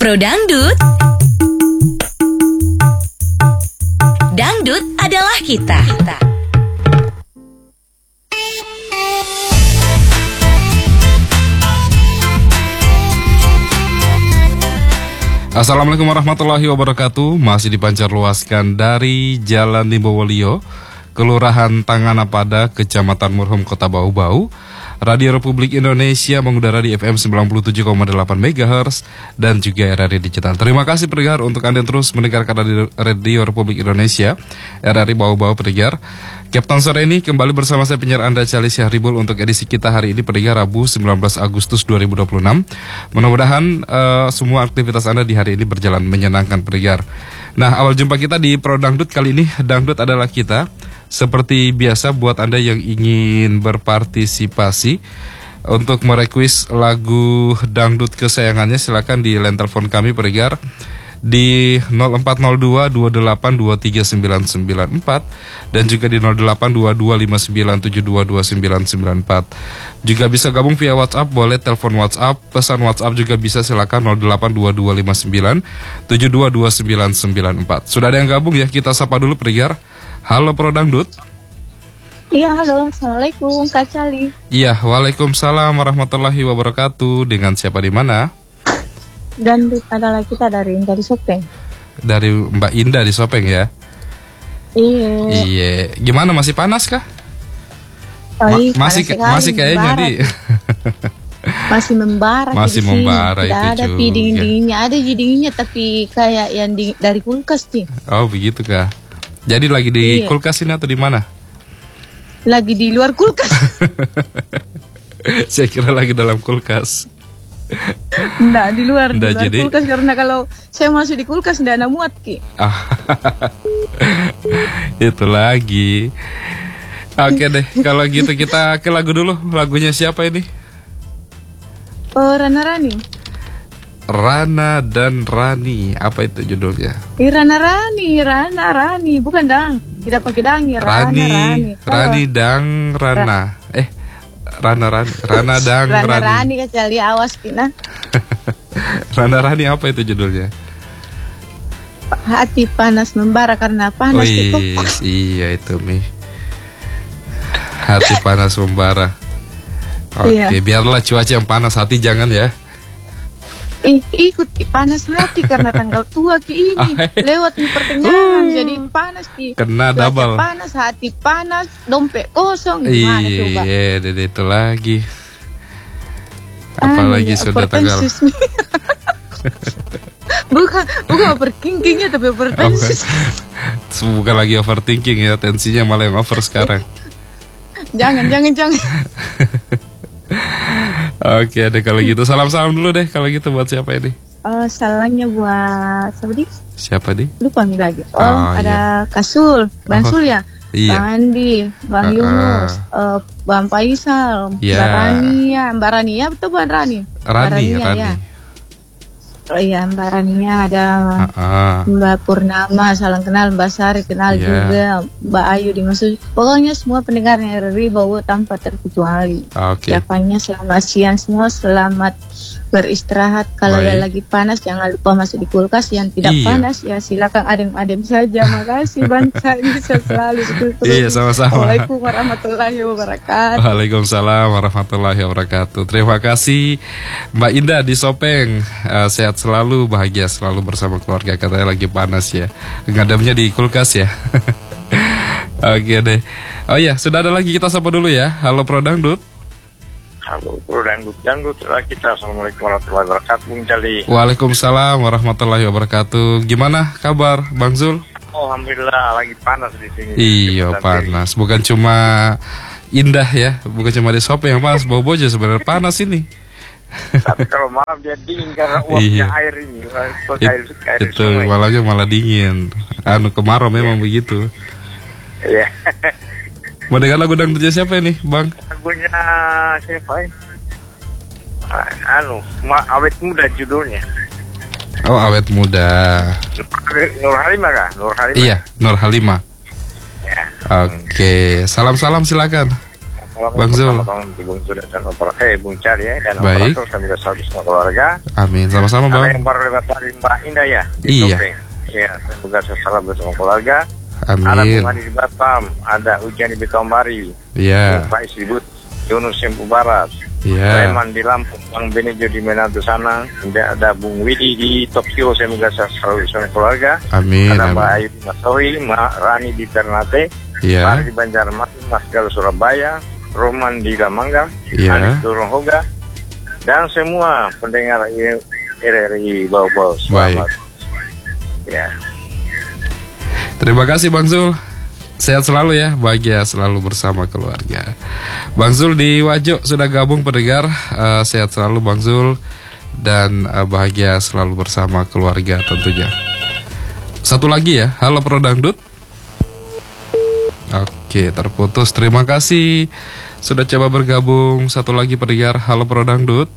Pro Dangdut. Dangdut adalah kita. Assalamualaikum warahmatullahi wabarakatuh. Masih dipancar luaskan dari Jalan Limbowolio, Kelurahan Tanganapada, Kecamatan Murhum, Kota Bau-Bau. Radio Republik Indonesia mengudara di FM 97,8 MHz dan juga RRI Digital. Terima kasih pendengar untuk Anda yang terus mendengarkan Radio Republik Indonesia, RRI Bau-Bau pendengar. Kapten sore ini kembali bersama saya penyiar Anda Charlie Syahribul untuk edisi kita hari ini pendengar Rabu 19 Agustus 2026. Mudah-mudahan semua aktivitas Anda di hari ini berjalan menyenangkan pendengar. Nah, awal jumpa kita di Pro Dangdut kali ini, Dangdut adalah kita. Seperti biasa buat Anda yang ingin berpartisipasi untuk merequest lagu dangdut kesayangannya, silakan di line telepon kami pendengar di 0402 28 23994 dan juga di 0822 5972 29294. Juga bisa gabung via WhatsApp, boleh telepon WhatsApp, pesan WhatsApp juga bisa, silakan 0822 59 722994. Sudah ada yang gabung ya, kita sapa dulu pendengar. Halo Pro Dangdut. Iya, halo. Assalamualaikum Kak Cali. Iya, waalaikumsalam warahmatullahi wabarakatuh. Dengan siapa di mana? Dangdut adalah kita dari Indah di Sopeng. Dari Mbak Indah di Sopeng ya? Iya. Iya. Gimana, masih panas kah? Masih kayaknya di masih membara. Masih membara itu juga. Ada dingin-dinginnya, ada dinginnya tapi kayak yang dari kulkas sih. Oh, begitu kah? Jadi lagi di kulkas ini atau di mana? Lagi di luar kulkas. Saya kira lagi dalam kulkas. Nggak, di luar jadi kulkas, karena kalau saya masuk di kulkas nggak ada muat ki. Itu lagi. Oke deh, kalau gitu kita ke lagu dulu. Lagunya siapa ini? Oh, Rana Rani. Rana dan Rani, apa itu judulnya? Rana Rani, bukan dang. Tidak pakai dang ya. Rani dang Rana. Rana dang Rani. Rana Rani kecali, awas kina. Rana Rani apa itu judulnya? Hati panas membara karena panas itu. Iya itu Mi. Hati panas membara. Oke, biarlah cuaca yang panas, hati jangan ya. Ikut panas hati karena tanggal tua ki ini lewat di pertengahan jadi panas ki. Kena double. Panas, hati panas, dompet kosong. Gimana coba? Iya, itu lagi. Apalagi sudah tanggal. bukan overthinkingnya tapi overtensis. Bukan lagi overthinking ya, tensinya malah yang over sekarang. Jangan. Oke, deh kalau gitu salam-salam dulu deh kalau gitu buat siapa ini? Salamnya buat siapa di? Lupa nih lagi. Ada Kasul, Bang Sul ya. Iya. Bang Andi, Bang Yunus, Bang Faisal, Mbak Rania, betul Bang Rani? Rani. Ya. Oh iya, Mbak Rania ada Mbak Purnama, salam kenal, Mbak Sari kenal juga, Mbak Ayu dimaksud. Pokoknya semua pendengarnya RRI Bau tanpa terkecuali. Siapanya selamat siang semua, selamat beristirahat. Kalau yang lagi panas jangan lupa masuk di kulkas, yang tidak panas ya silakan adem-adem saja. Makasih Bang Sari, bisa selalu betul-betul. Iya, sama-sama. Waalaikumsalam warahmatullahi wabarakatuh. Waalaikumsalam warahmatullahi wabarakatuh. Terima kasih Mbak Indah di Sopeng. Sehat selalu, bahagia selalu bersama keluarga. Katanya lagi panas ya, ngadamnya di kulkas ya. Oke deh. Oh ya, sudah ada lagi, kita sapa dulu ya. Halo Pro Dangdut. Halo Pro Dangdut adalah kita. Assalamualaikum warahmatullahi wabarakatuh Bung Cali. Waalaikumsalam warahmatullahi wabarakatuh. Gimana kabar Bang Zul? Alhamdulillah, lagi panas di sini. Iya panas, bukan cuma Indah ya, bukan cuma di Sopeng yang panas, Bobojo sebenarnya panas ini. Tapi kalau malam dia dingin karena uapnya air ini. Air itu malah dingin. Kemarau memang begitu. Iya. Mau dengar lagu dangdutnya siapa ini, Bang? Lagunya siapa ini? Awet Muda judulnya. Oh, Awet Muda. Nur Halimah kah? Nur Halimah. Iya, Nur Halimah. Ya. Oke, salam-salam silakan. Bang Zul. Bung Zul dan Bung Cari ya, dan baik. operator sambil selalu semua keluarga. Amin, sama-sama Bang. Ada yang baru lewat tadi Mbak Indah ya. Iya. Ya, semoga selalu bersama keluarga. Amin. Ada Bung Adi di Batam, ada Ujian di Betombari. Iya. Pak Isribut, Yunus Sempu Barat. Iya. Reman di Lampung, Bang Benejo di Manado sana. Kemudian ada Bung Widi di Tokyo, semoga selalu bersama keluarga. Amin. Ada Mbak Amin. Ayu di Masawi, Mbak Rani di Ternate. Iya. Pak di Banjarmasin, Mas Gal Surabaya, Roman di Lamangga, Iya. Anis Turunhoga, dan semua pendengar RRI Bau-Bau. Selamat. Ya. Terima kasih Bang Zul. Sehat selalu ya, bahagia selalu bersama keluarga. Bang Zul di Wajo sudah gabung pendengar. Sehat selalu Bang Zul, dan bahagia selalu bersama keluarga tentunya. Satu lagi ya, halo Pro Dangdut. Oke, terputus. Terima kasih sudah coba bergabung. Satu lagi pendengar, halo Pro Dangdut.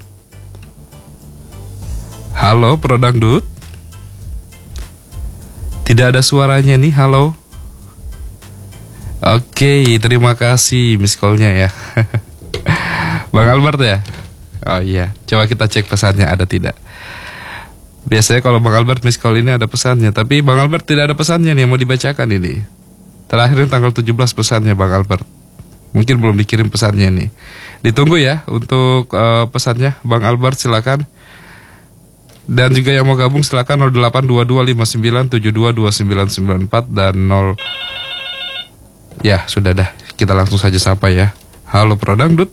Halo Pro Dangdut. Tidak ada suaranya nih, halo. Oke, terima kasih miss call-nya ya. Bang Albert ya? Oh iya, coba kita cek pesannya ada tidak. Biasanya kalau Bang Albert miss call ini ada pesannya, tapi Bang Albert tidak ada pesannya nih yang mau dibacakan ini. Terakhir tanggal 17 pesannya Bang Albert. Mungkin belum dikirim pesannya nih. Ditunggu ya untuk pesannya Bang Albert, silakan. Dan juga yang mau gabung silakan 082259722994 dan 0. Ya, sudah dah. Kita langsung saja sapa ya. Halo Pro Dangdut.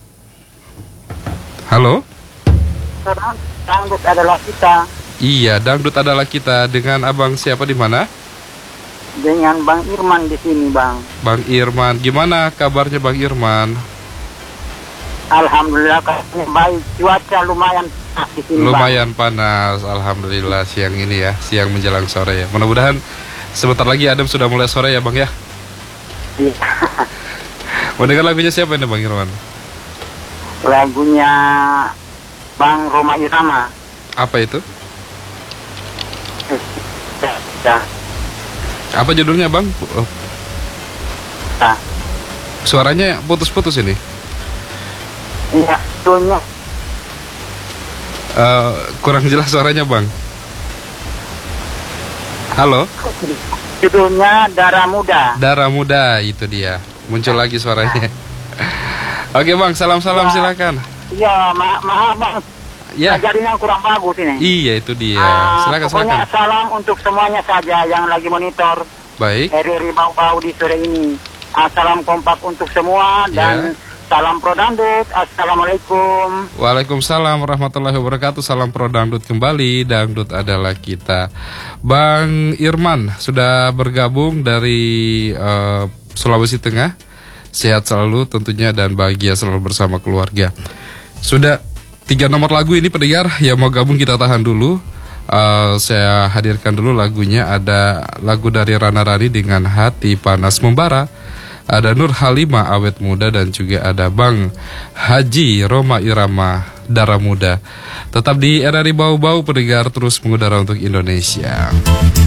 Halo. Dangdut adalah kita. Iya, Dangdut adalah kita. Dengan Abang siapa di mana? Dengan Bang Irman di sini, Bang. Bang Irman. Gimana kabarnya Bang Irman? Alhamdulillah kabarnya baik. Cuaca lumayan panas di sini, Lumayan panas. Alhamdulillah siang ini ya, siang menjelang sore ya. Mudah-mudahan sebentar lagi Adam sudah mulai sore ya, Bang ya. Iya. Mau dengar lagunya siapa ini Bang Irman? Lagunya Bang Roma Irama. Apa itu? Ya. Apa judulnya Bang? Oh, Nah, suaranya putus-putus ini. iya, judulnya Kurang jelas suaranya Bang. Halo? judulnya Darah Muda. Darah Muda, itu dia. Muncul lagi suaranya. Oke Bang, salam-salam silakan. Iya, maaf Bang. Ya. Jaringan kurang bagus ini. Iya, itu dia. Silakan, Pokoknya silakan. salam untuk semuanya saja yang lagi monitor Baik. RRI Bau-Bau di sore ini. Salam kompak untuk semua dan salam Pro Dangdut. Assalamualaikum. Waalaikumsalam warahmatullahi wabarakatuh. Salam Pro Dangdut kembali. Dangdut adalah kita. Bang Irman sudah bergabung dari Sulawesi Tengah. Sehat selalu tentunya dan bahagia selalu bersama keluarga. Sudah 3 nomor lagu ini pendengar yang mau gabung kita tahan dulu. Saya hadirkan dulu lagunya. Ada lagu dari Rana Rani dengan Hati Panas Membara. Ada Nur Halimah Awet Muda, dan juga ada Bang Haji Roma Irama Darah Muda. Tetap di RRI Bau-Bau pendengar, terus mengudara untuk Indonesia.